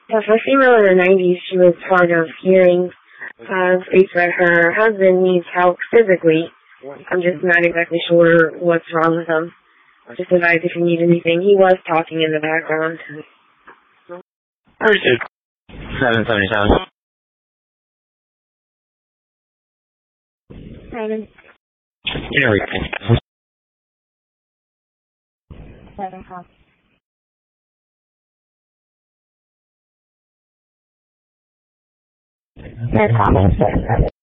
As a female in the 90s, she was hard of hearing. States that her husband needs help physically. I'm just not exactly sure what's wrong with him. Just advise if you need anything. He was talking in the background. Pursuit 777. 7. Everything. 7 cop. No problem.